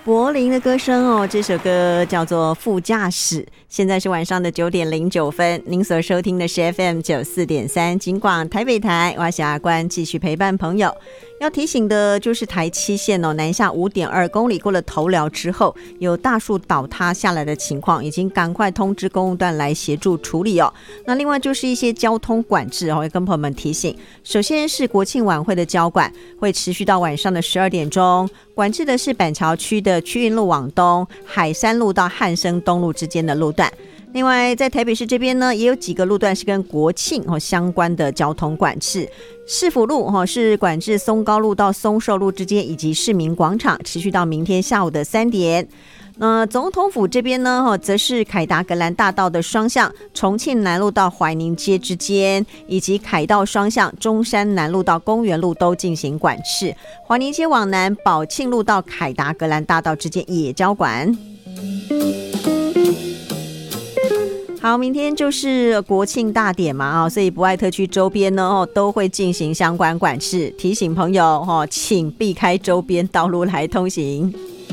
柏林的歌声哦，这首歌叫做《副驾驶》。现在是晚上的9:09，您所收听的是 FM 94.3金广台北台，我是阿关，继续陪伴朋友。要提醒的就是台七线哦，南下5.2公里过了头寮之后，有大树倒塌下来的情况，已经赶快通知公务段来协助处理哦。那另外就是一些交通管制哦，会跟朋友们提醒。首先是国庆晚会的交管会持续到晚上的12点钟，管制的是板桥区的区运路往东、海山路到汉生东路之间的路段。另外在台北市这边呢，也有几个路段是跟国庆相关的交通管制。市府路是管制松高路到松寿路之间，以及市民广场，持续到明天下午的3点。总统府这边呢，则是凯达格兰大道的双向，重庆南路到怀宁街之间，以及凯道双向，中山南路到公园路都进行管制。怀宁街往南，宝庆路到凯达格兰大道之间也交管。好，明天就是国庆大典嘛，所以博爱特区周边呢都会进行相关管制，提醒朋友请避开周边道路来通行。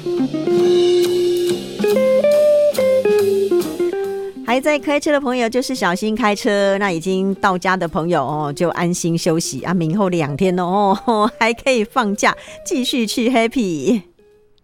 还在开车的朋友就是小心开车，那已经到家的朋友就安心休息啊，明后2天还可以放假，继续去 happy。